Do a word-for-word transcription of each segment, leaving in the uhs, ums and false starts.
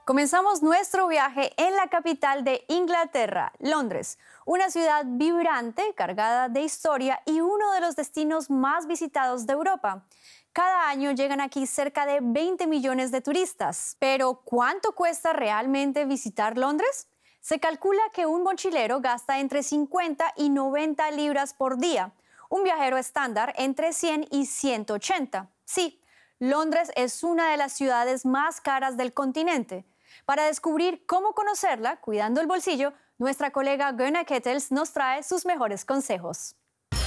Comenzamos nuestro viaje en la capital de Inglaterra, Londres, una ciudad vibrante, cargada de historia y uno de los destinos más visitados de Europa. Cada año llegan aquí cerca de veinte millones de turistas. Pero, ¿cuánto cuesta realmente visitar Londres? Se calcula que un mochilero gasta entre cincuenta y noventa libras por día. Un viajero estándar entre cien y ciento ochenta. Sí, Londres es una de las ciudades más caras del continente. Para descubrir cómo conocerla, cuidando el bolsillo, nuestra colega Gunnar Kettels nos trae sus mejores consejos.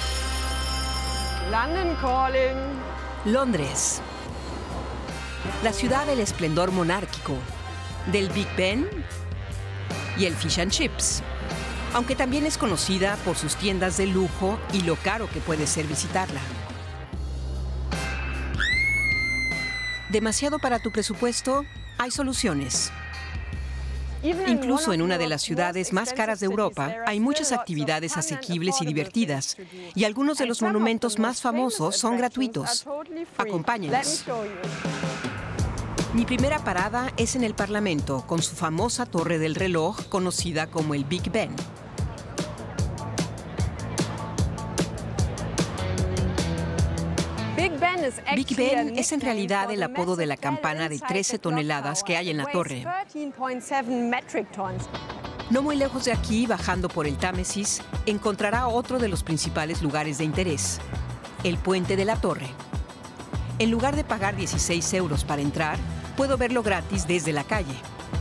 London calling. Londres, la ciudad del esplendor monárquico, del Big Ben y el fish and chips, aunque también es conocida por sus tiendas de lujo y lo caro que puede ser visitarla. ¿Demasiado para tu presupuesto? Hay soluciones. Incluso en una de las ciudades más caras de Europa, hay muchas actividades asequibles y divertidas, y algunos de los monumentos más famosos son gratuitos. Acompáñenos. Mi primera parada es en el Parlamento, con su famosa Torre del Reloj, conocida como el Big Ben. Big Ben es en realidad el apodo de la campana de trece toneladas que hay en la torre. No muy lejos de aquí, bajando por el Támesis, encontrará otro de los principales lugares de interés, el Puente de la Torre. En lugar de pagar dieciséis euros para entrar, puedo verlo gratis desde la calle.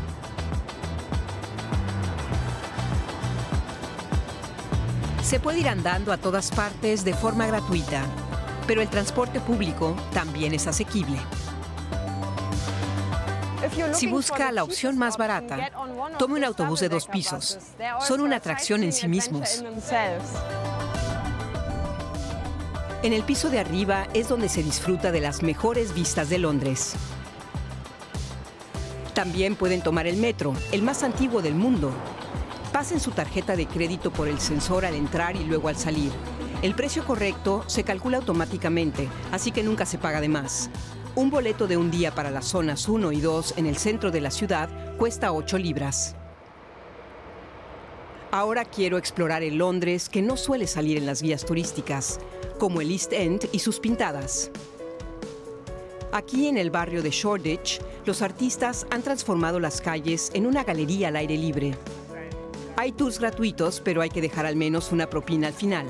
Se puede ir andando a todas partes de forma gratuita, pero el transporte público también es asequible. Si busca la opción más barata, tome un autobús de dos pisos. Son una atracción en sí mismos. En el piso de arriba es donde se disfruta de las mejores vistas de Londres. También pueden tomar el metro, el más antiguo del mundo. Pasen su tarjeta de crédito por el sensor al entrar y luego al salir. El precio correcto se calcula automáticamente, así que nunca se paga de más. Un boleto de un día para las zonas uno y dos en el centro de la ciudad cuesta ocho libras. Ahora quiero explorar el Londres que no suele salir en las guías turísticas, como el East End y sus pintadas. Aquí en el barrio de Shoreditch, los artistas han transformado las calles en una galería al aire libre. Hay tours gratuitos, pero hay que dejar al menos una propina al final.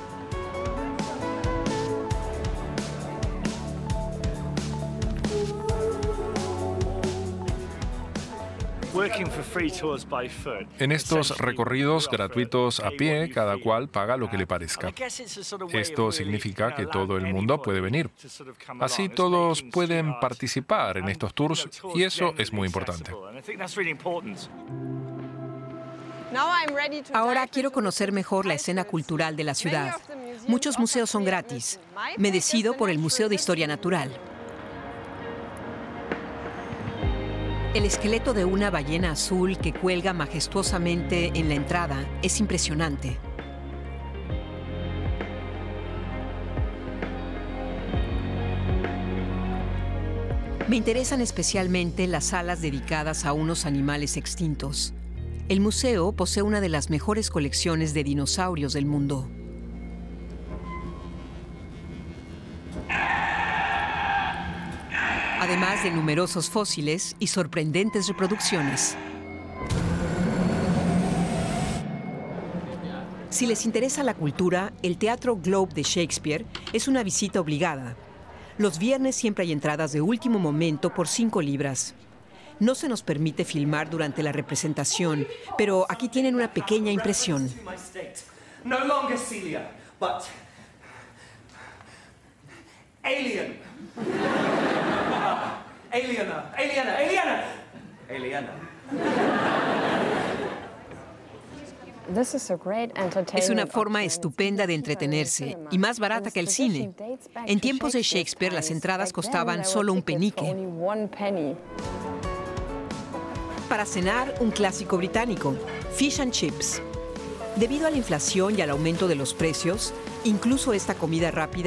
En estos recorridos gratuitos a pie, cada cual paga lo que le parezca. Esto significa que todo el mundo puede venir. Así todos pueden participar en estos tours y eso es muy importante. Ahora quiero conocer mejor la escena cultural de la ciudad. Muchos museos son gratis. Me decido por el Museo de Historia Natural. El esqueleto de una ballena azul que cuelga majestuosamente en la entrada es impresionante. Me interesan especialmente las salas dedicadas a unos animales extintos. El museo posee una de las mejores colecciones de dinosaurios del mundo. Además de numerosos fósiles y sorprendentes reproducciones. Si les interesa la cultura, el Teatro Globe de Shakespeare es una visita obligada. Los viernes siempre hay entradas de último momento por cinco libras. No se nos permite filmar durante la representación, pero aquí tienen una pequeña impresión. No longer Celia, but Alien. Aliena, Aliena, Aliena. Aliena. Es una forma estupenda de entretenerse y más barata que el cine. En tiempos de Shakespeare, las entradas costaban solo un penique. Para cenar, un clásico británico, fish and chips. Debido a la inflación y al aumento de los precios, incluso esta comida rápida